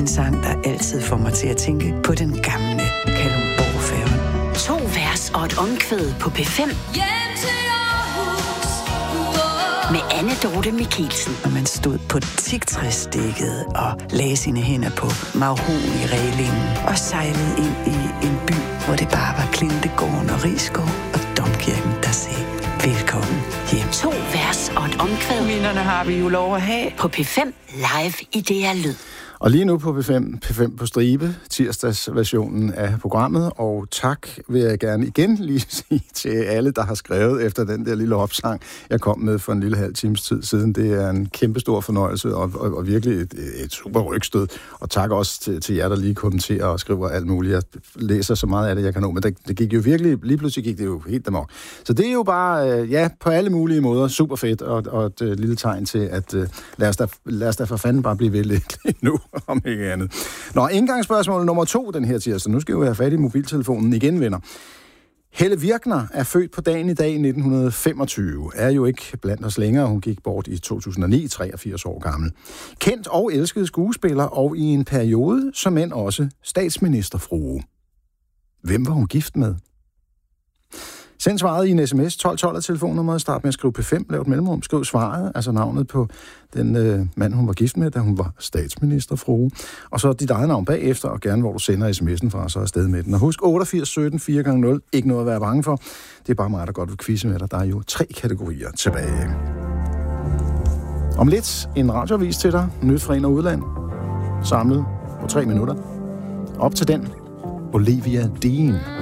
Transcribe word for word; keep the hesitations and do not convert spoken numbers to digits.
En sang, der altid får mig til at tænke på den gamle Kalundborg-færge. To vers og et omkvæd på P fem. Med Anne Dorthe Michelsen. Når man stod på teaktræsdækket og lagde sine hænder på mahogni-reglingen og sejlede ind i en by, hvor det bare var Klintegården og Risskov og Domkirken, der sagde velkommen hjem. To vers og et omkvæd. Minderne har vi jo lov at have. På P fem live i D R Lyd. Og lige nu på P fem, P fem på stribe, tirsdagsversionen af programmet, og tak vil jeg gerne igen lige sige til alle, der har skrevet efter den der lille opsang, jeg kom med for en lille halv times tid siden. Det er en kæmpestor fornøjelse og, og, og virkelig et, et super rygstød. Og tak også til, til jer, der lige kommenterer og skriver alt muligt. Jeg læser så meget af det, jeg kan nå, men det, det gik jo virkelig, lige pludselig gik det jo helt amok. Så det er jo bare, ja, på alle mulige måder super fedt, og, og et, et lille tegn til, at uh, lad, os da, lad os da for fanden bare blive ved lidt nu. Om ikke andet. Nå, indgangsspørgsmål nummer to den her tirsdag. Nu skal vi jo have fat i mobiltelefonen igen, venner. Helle Virkner er født på dagen i dag nitten femogtyve. Er jo ikke blandt os længere. Hun gik bort i to tusind og ni, treogfirs år gammel. Kendt og elsket skuespiller, og i en periode som end også statsministerfrue. Hvem var hun gift med? Send svaret i en sms, tolv tolv af telefonnummeret, start med at skrive P fem, lav et mellemrum, skriv svaret, altså navnet på den øh, mand, hun var gift med, da hun var statsministerfrue, og så dit eget navn bagefter, og gerne hvor du sender sms'en fra, så er afsted med den. Og husk otteogfirs sytten fire gange nul, ikke noget at være bange for. Det er bare mig, der godt vil quizze med dig. Der er jo tre kategorier tilbage. Om lidt en radioavis til dig, nyt fra ind- og udland, samlet på tre minutter. Op til den, Olivia Dean.